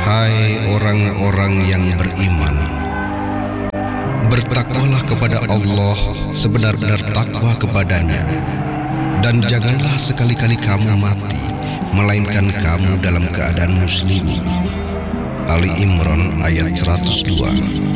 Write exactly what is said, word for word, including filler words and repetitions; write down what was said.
Hai orang-orang yang beriman, bertakwalah kepada Allah sebenar-benar takwa kepadanya, dan janganlah sekali-kali kamu mati melainkan kamu dalam keadaan muslim. Ali Imran ayat seratus dua.